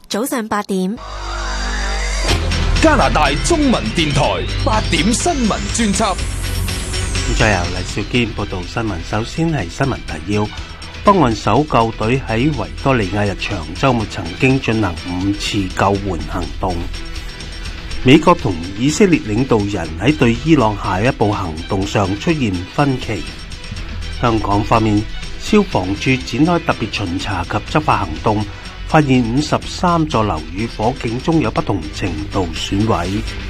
早上8點。 加拿大中文電台8點新聞專輯。 再由黎兆堅報道新聞。首先係新聞提要：北岸搜救隊喺維多利亞日長週末曾經進行5次救援行動。美國同以色列領導人喺對伊朗下一步行動上出現分歧。香港方面，消防處展開特別巡查及執法行動，發現53座樓宇火警中有不同程度損毀。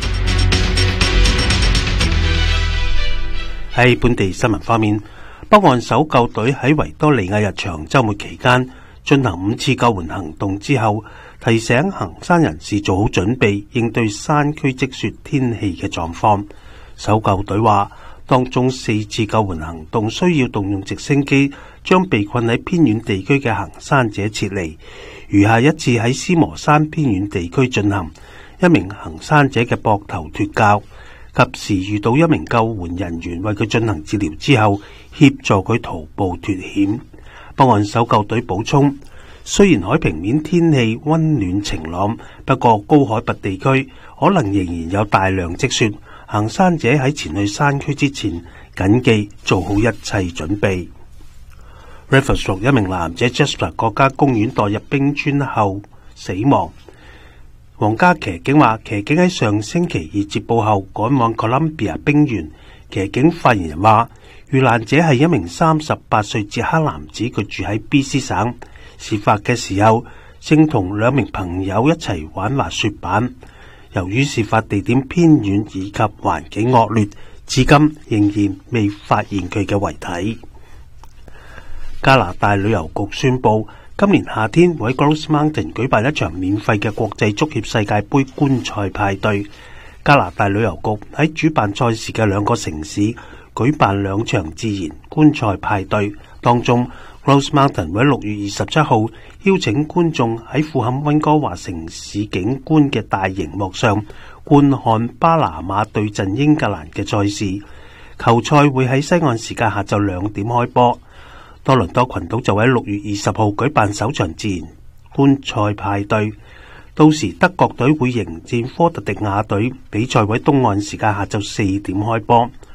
喺本地新聞方面，北岸搜救隊喺維多利亞日長週末期間進行5次救援行動之後，提醒行山人士做好準備，應對山區積雪天氣嘅狀況。搜救隊話，當中4次救援行動需要動用直升機將被困喺偏遠地區嘅行山者撤離，餘下一次喺斯摩山偏遠地區進行，一名行山者嘅膊頭脫臼，及時遇到一名救援人員為佢進行治療之後，協助佢徒步脫險。北岸搜救隊補充，雖然海平面天氣溫暖晴朗，不過高海拔地區可能仍然有大量積雪，行山者喺前去山區之前，謹記做好一切準備。Riverside 一名男子 Jasper 國家公園墮入冰川後死亡。皇家騎警話，騎警喺上星期二接報後趕往 Columbia 冰原。騎警發言人話，遇難者係一名38歲捷克男子，佢住喺 BC 省。事發嘅時候正同2名朋友一齊玩滑雪板。由於事發地點偏遠以及環境惡劣，至今仍然未發現佢嘅遺體。加拿大旅遊局宣布，今年夏天會喺 Grouse Mountain 舉辦一場免費嘅國際足協世界盃觀賽派對。加拿大旅遊局喺主辦賽事嘅2個城市舉辦2場自然觀賽派對，當中 Grouse Mountain 會喺6月27號邀請觀眾喺富坎溫哥華城市景觀嘅大熒幕上觀看巴拿馬對陣英格蘭嘅賽事。球賽會喺西岸時間下晝2點開波。多倫多群島就喺6月20號舉辦首場自然觀賽派對，到時德國隊會迎戰科特迪瓦隊，比賽會喺東岸時間下晝4點開波。